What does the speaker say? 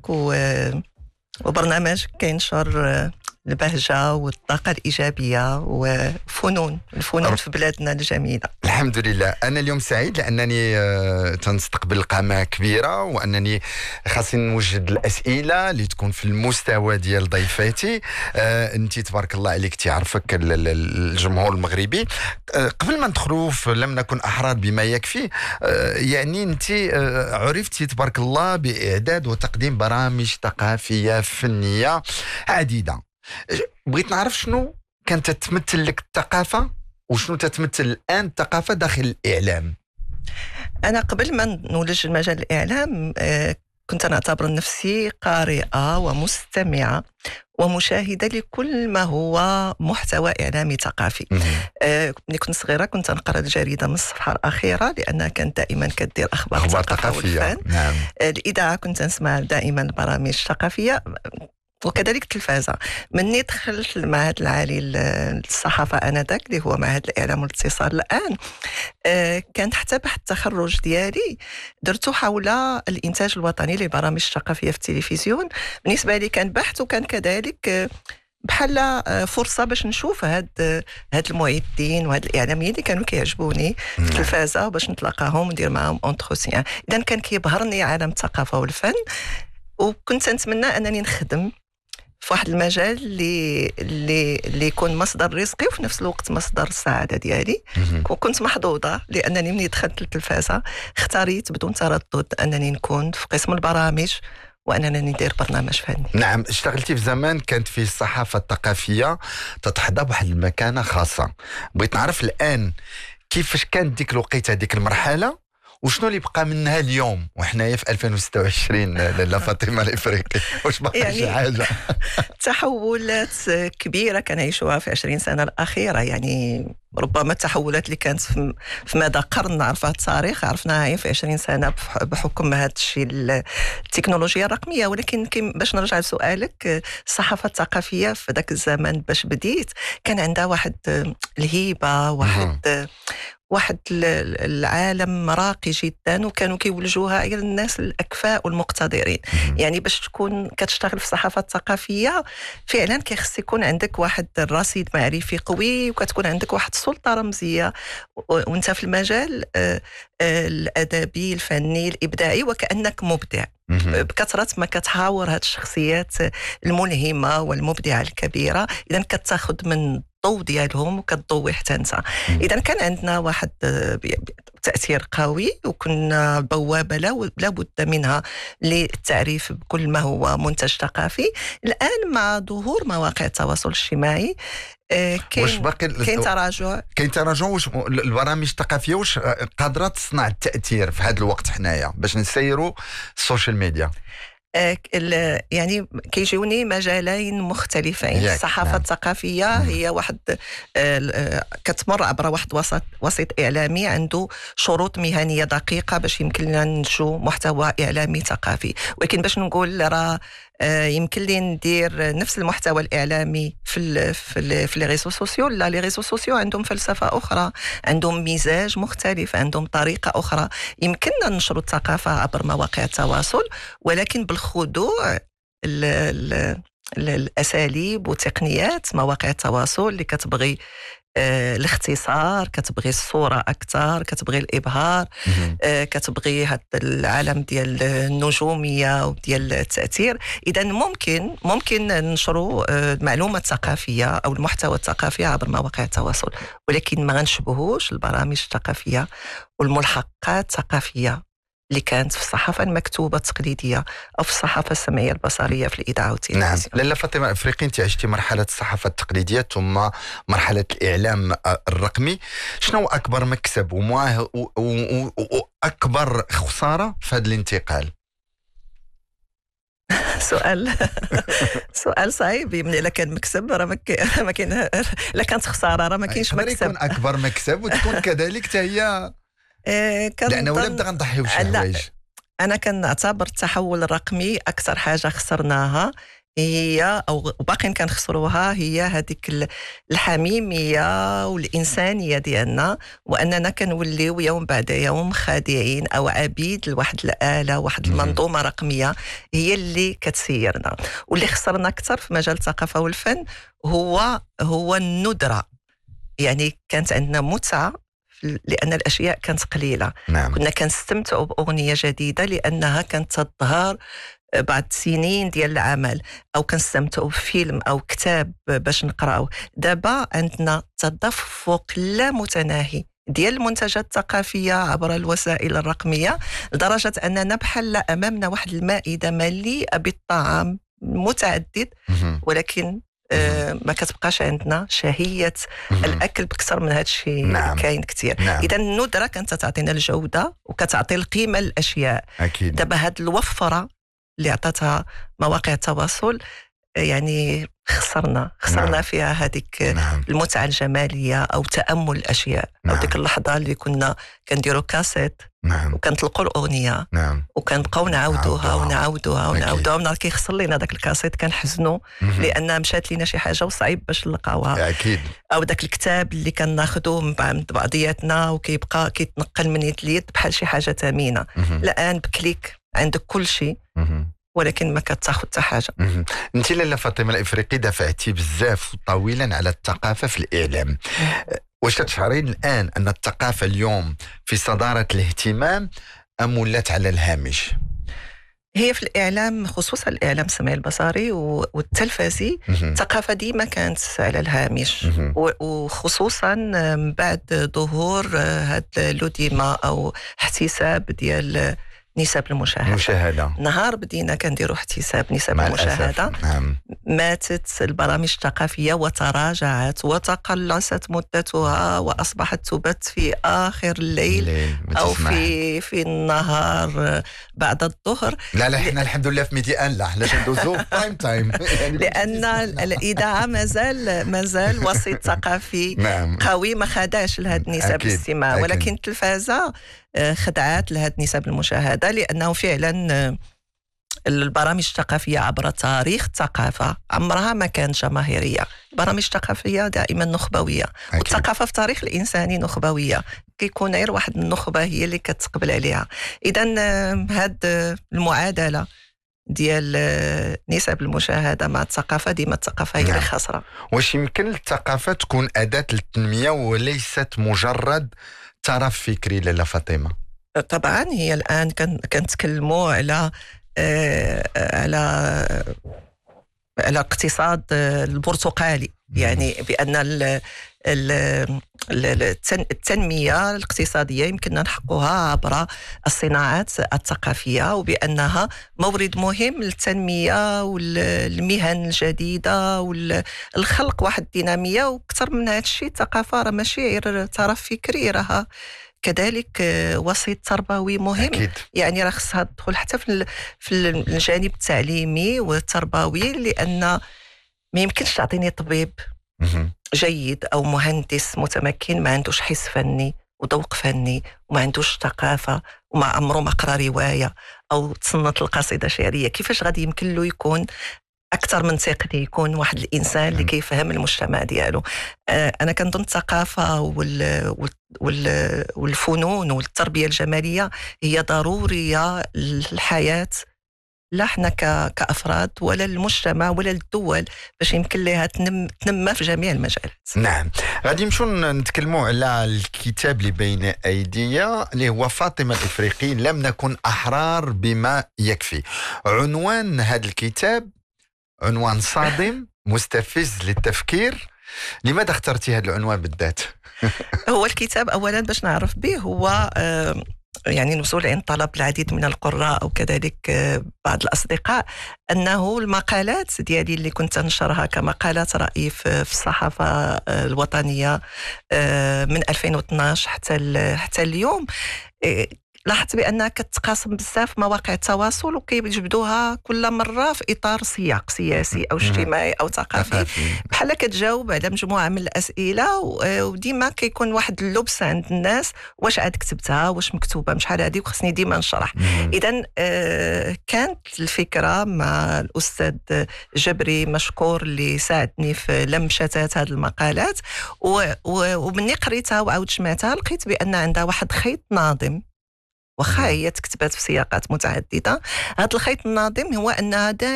معك وبرنامج كينشر البهجة والطاقة الإيجابية وفنون الفنون في بلادنا الجميلة. الحمد لله. أنا اليوم سعيد لأنني تنستقبل قامة كبيرة، وأنني خاصني نوجد الأسئلة اللي تكون في المستوى ديال ضيفاتي. أنت تبارك الله عليك تعرفك الجمهور المغربي. قبل ما ندخلوا لم نكن أحرار بما يكفي، يعني أنت عرفتي تبارك الله بإعداد وتقديم برامج ثقافية فنية عديدة. بغيت نعرف شنو كانت تمثل لك الثقافة وشنو تتمثل الآن الثقافة داخل الإعلام. أنا قبل ما نولج مجال الإعلام كنت نعتبر نفسي قارئة ومستمعة ومشاهدة لكل ما هو محتوى إعلامي ثقافي. ملي كنت صغيرة كنت نقرأ الجريدة من الصفحة الأخيرة لأنها كانت دائما كدير أخبار ثقافية. نعم. الإذاعة كنت نسمع دائما برامج ثقافية وكذلك التلفازة. مني دخلت المعهد العالي للصحافة آنذاك اللي هو معهد الإعلام والاتصال الآن، كان حتى بحث التخرج ديالي درته حول الإنتاج الوطني لبرامج ثقافية في التلفزيون. بالنسبة لي كان بحث وكان كذلك بحال فرصة باش نشوف هاد المعدين وهاد الإعلاميين اللي كانوا كيعجبوني في التلفازة باش نتلاقاهم وندير معاهم اونتروسيان. إذا كان كيبهرني عالم الثقافة والفن، وكنت نتمنى أنني نخدم في واحد المجال اللي يكون مصدر رزقي وفي نفس الوقت مصدر السعادة ديالي. وكنت محظوظة لأنني مني دخلت للتلفازة اختاريت بدون تردد أنني نكون في قسم البرامج وأنني ندير برنامج فني. نعم، اشتغلتي في زمان كانت في الصحافة الثقافية تتحظى بواحد المكانة خاصة. بغيت نعرف الآن كيفاش كانت ديك الوقيته ديك المرحلة وشنو اللي بقى منها اليوم وحنايا في 2026 لاله فاطمه الافريقي؟ واش بقى يعني شي حاجه؟ تحولات كبيره كنعيشوها في 20 سنه الاخيره. يعني ربما التحولات اللي كانت في مدى قرن عرفها التاريخ عرفناها في 20 سنه بحكم هذا الشيء التكنولوجيا الرقميه. ولكن باش نرجع لسؤالك، الصحافه الثقافيه في ذاك الزمان باش بديت كان عندها واحد الهيبه، واحد العالم راقي جدا، وكانوا كيولجوها الى الناس الاكفاء والمقتدرين. يعني باش تكون كتشتغل في الصحافه الثقافيه فعلا كيخص يكون عندك واحد الرصيد معرفي قوي، وكتكون عندك واحد السلطه رمزيه وانت في المجال الادبي الفني الابداعي، وكانك مبدع بكثره ما كتحاور هاد الشخصيات الملهمه والمبدعه الكبيره. اذا كتاخذ من الضوء ديالهم وكتضوي حتى انت. اذا كان عندنا واحد تاثير قوي، وكنا بوابه لا بد منها للتعريف بكل ما هو منتج ثقافي. الان مع ظهور مواقع التواصل الاجتماعي كاين تراجع. واش البرامج الثقافيه واش قادره تصنع التاثير في هذا الوقت حنايا باش نسيروا السوشيال ميديا؟ يعني كيجوني مجالين مختلفين. الصحافة الثقافية هي واحد كتمر عبر واحد وسيط إعلامي عنده شروط مهنية دقيقة باش يمكن لنا ننتجو محتوى إعلامي ثقافي. ولكن باش نقول راه يمكن لي ندير نفس المحتوى الإعلامي في لي ريزو سوسيو، لا لي ريزو سوسيو عندهم فلسفة أخرى، عندهم مزاج مختلف، عندهم طريقة أخرى. يمكننا ننشر الثقافة عبر مواقع التواصل ولكن بالخضوع الأساليب وتقنيات مواقع التواصل اللي كتبغي الاختصار، كتبغي الصورة أكثر، كتبغي الإبهار، كتبغي هذا العالم ديال النجومية وديال التأثير. إذا ممكن ننشروا المعلومة الثقافية أو المحتوى الثقافي عبر مواقع التواصل، ولكن ما غنشبهوش البرامج الثقافية والملحقات الثقافية اللي كانت في الصحافة المكتوبة التقليدية أو في الصحافة السمعية البصرية في الإذاعة والتلفزيون. نعم. لاله فاطمة الافريقي، انت عشتي مرحلة الصحافة التقليدية ثم مرحلة الإعلام الرقمي. شنو أكبر مكسب وأكبر خسارة في هذا الانتقال؟ سؤال صعيب. إلا كان مكسب راه ما كاين، لا كانت خسارة راه ما كاينش مكسب. يكون أكبر مكسب وتكون كذلك حتى هي لأنه ولا بدا غنضحيو بشي حوايج. أنا كنعتبر التحول الرقمي أكثر حاجة خسرناها هي او باقيين كنخسروها هي هذيك الحميميه والانسانيه ديالنا، واننا كنوليو يوم بعد يوم خادعين او عبيد لواحد الاله، واحد المنظومه رقميه هي اللي كتسيرنا. واللي خسرنا اكثر في مجال الثقافه والفن هو الندره. يعني كانت عندنا متعه لأن الأشياء كانت قليلة. نعم. كنا كنستمتعوا بأغنية جديدة لأنها كانت تظهر بعد سنين ديال العمل، أو كنستمتعوا بفيلم أو كتاب باش نقراو. دابا عندنا تدفق لا متناهي ديال المنتجات الثقافية عبر الوسائل الرقمية، لدرجة أننا بحال أمامنا واحد المائدة مليئة بالطعام متعدد، ولكن ما كتبقاش عندنا شهية الأكل بكثر من هذا الشيء. نعم. كاين كثير. نعم. إذا الندرة كانت تعطينا الجودة وكتعطي القيمة للأشياء. أكيد. دابا هاد الوفرة اللي عطاتها مواقع التواصل يعني خسرنا نعم. فيها هذيك نعم. المتعة الجمالية أو تأمل الأشياء. نعم. أو ديك اللحظة اللي كنا كنديروا كاسيت، نعم. وكنطلقوا الأغنية، نعم. وكنبقاو نعاودوها ونعاودوها ونهار كيخسر لينا داك الكاسيت كنحزنوا لأن مشات لينا شي حاجة وصعيب باش نلقاوها. أكيد. أو داك الكتاب اللي كناخذوه من بعضياتنا وكيبقى كيتنقل من يد ليد بحال شي حاجة ثمينة. الآن بكليك عندك كل شيء، ولكن ما كتاخذ حتى حاجه. انت لاله فاطمه الافريقي دافعتي بزاف طويلا على الثقافه في الاعلام. واش تشعرين الان ان الثقافه اليوم في صداره الاهتمام ام ولات على الهامش؟ هي في الإعلام، خصوصا الإعلام السمعي البصري والتلفزي، الثقافة ديما كانت على الهامش، وخصوصا من بعد ظهور هاد لوديما أو احتساب ديال نسب المشاهدة. نهار بدينا كنديروا احتساب نسب المشاهدة، نعم. ماتت البرامج الثقافية وتراجعت وتقلصت مدتها، وأصبحت تبث في آخر الليل أو في النهار بعد الظهر. لا احنا الحمد لله في ميديان، لا احنا ندوزو برايم تايم لأن الإذاعة مازال وسيط ثقافي. نعم. قوي، ما خداش لهاد نسب الاستماع، ولكن التلفازة خدعات لهاد نسب المشاهدة، لأنه فعلا البرامج الثقافية عبر تاريخ الثقافة عمرها ما كانت جماهيرية. البرامج الثقافية دائما نخبوية، والثقافة في التاريخ الإنساني نخبوية، كيكون غير واحد النخبة هي اللي كتقبل عليها. إذا هاد المعادلة ديال نسب المشاهدة مع الثقافة، ديما الثقافة هي اللي خاسرة. واش يمكن الثقافة تكون أداة للتنمية وليست مجرد طرف فكري لاله فاطمة؟ طبعا هي الآن كنتكلموا على الاقتصاد البرتقالي، يعني بأن التنمية الاقتصادية يمكننا نحققها عبر الصناعات الثقافية، وبأنها مورد مهم للتنمية والمهن الجديدة والخلق واحد الدينامية. وكثر من هذا الشيء الثقافة راه ماشي غير طرف فكري، راها كذلك وسيط تربوي مهم. أكيد. يعني راه خصها تدخل حتى في الجانب التعليمي والتربوي، لأن ما يمكنش تعطيني طبيب جيد أو مهندس متمكن ما عندوش حس فني وذوق فني وما عندوش ثقافة وما عمره ما قرا رواية أو تصنت القصيدة شعرية. كيفاش غادي يمكن له يكون أكثر من تقني، يكون واحد الإنسان اللي كيفهم المجتمع ديالو؟ أنا كنظن الثقافة والفنون والتربية الجمالية هي ضرورية للحياة، لا احنا كأفراد ولا المجتمع ولا الدول، باش يمكن لها تنمى في جميع المجالات. نعم. غادي نمشيو نتكلموا على الكتاب اللي بين أيديا اللي هو فاطمة الإفريقي لم نكن أحرار بما يكفي. عنوان هذا الكتاب عنوان صادم مستفز للتفكير. لماذا اخترتي هذا العنوان بالذات؟ هو الكتاب أولا باش نعرف به هو يعني نوصل عند طلب العديد من القراء وكذلك بعض الأصدقاء أنه المقالات ديالي اللي كنت أنشرها كمقالات رأي في الصحافة الوطنية من 2012 حتى اليوم لاحظت بانها كتقاسم بزاف مواقع التواصل وكيجبدوها كل مره في اطار سياق سياسي او اجتماعي او ثقافي، بحال كتجاوب على مجموعه من الاسئله وديما كيكون واحد اللبس عند الناس، واش عاد كتبتها، واش مكتوبه بشحال هذه، وخصني ديما نشرح. اذا كانت الفكره مع الاستاذ جبري مشكور اللي ساعدني في لم شتات هذه المقالات، ومني قريتها وعاود سمعتها لقيت بان عندها واحد خيط ناظم، وخا هي تكتبات في سياقات متعدده. هذا الخيط الناظم هو انها